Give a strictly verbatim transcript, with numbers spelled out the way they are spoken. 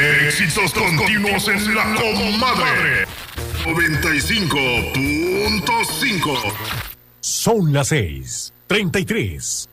Éxitos continuos en la comadre. noventa y cinco punto cinco. Son las seis, treinta y tres.